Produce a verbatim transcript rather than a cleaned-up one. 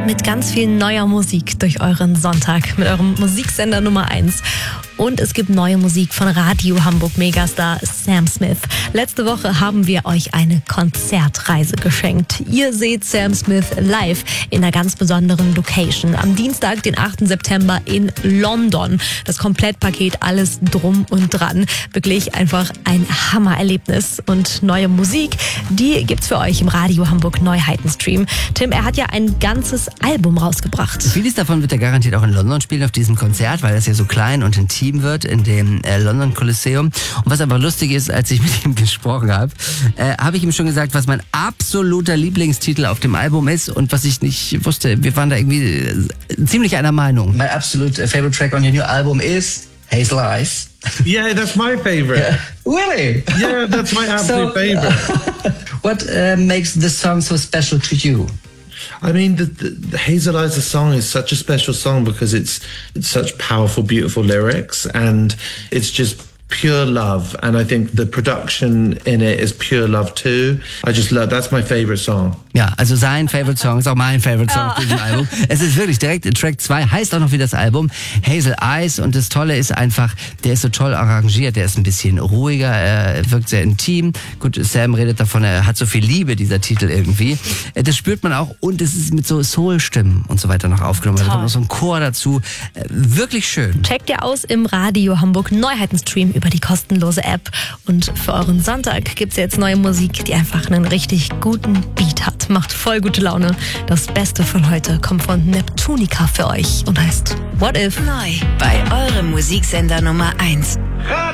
mit ganz viel neuer Musik durch euren Sonntag, mit eurem Musiksender Nummer eins. Und es gibt neue Musik von Radio Hamburg Megastar Sam Smith. Letzte Woche haben wir euch eine Konzertreise geschenkt. Ihr seht Sam Smith live in einer ganz besonderen Location. Am Dienstag, den achten September in London. Das Komplettpaket, alles drum und dran. Wirklich einfach ein Hammererlebnis. Und neue Musik, die gibt's für euch im Radio Hamburg Neuheitenstream. Tim, er hat ja ein ganzes Album rausgebracht. Vieles davon wird er garantiert auch in London spielen auf diesem Konzert, weil das ja so klein und intim wird in dem äh, London Coliseum. Und was aber lustig ist, als ich mit ihm gesprochen habe, äh, habe ich ihm schon gesagt, was mein absoluter Lieblingstitel auf dem Album ist und was ich nicht wusste. Wir waren da irgendwie äh, ziemlich einer Meinung. My absolute favorite track on your new album is Hazel Eyes. Yeah, that's my favorite. Yeah. Really? Yeah, that's my absolute so, favorite. Uh, what uh, makes this song so special to you? I mean, the, the, the Hazel Eyes, the song is such a special song because it's, it's such powerful, beautiful lyrics, and it's just pure love. And I think the production in it is pure love too. I just love, that's my favorite song. Ja, also sein Favorite Song ist auch mein Favorite Song auf diesem Album. Es ist wirklich direkt Track zwei, heißt auch noch wie das Album, Hazel Eyes. Und das Tolle ist einfach, der ist so toll arrangiert, der ist ein bisschen ruhiger, er wirkt sehr intim. Gut, Sam redet davon, er hat so viel Liebe, dieser Titel irgendwie. Das spürt man auch und es ist mit so Soul-Stimmen und so weiter noch aufgenommen. Da kommt noch so ein Chor dazu. Wirklich schön. Checkt ihr aus im Radio Hamburg Neuheitenstream über die kostenlose App. Und für euren Sonntag gibt's jetzt neue Musik, die einfach einen richtig guten Beat hat. Macht voll gute Laune. Das Beste von heute kommt von Neptunica für euch und heißt What If? Neu bei eurem Musiksender Nummer eins.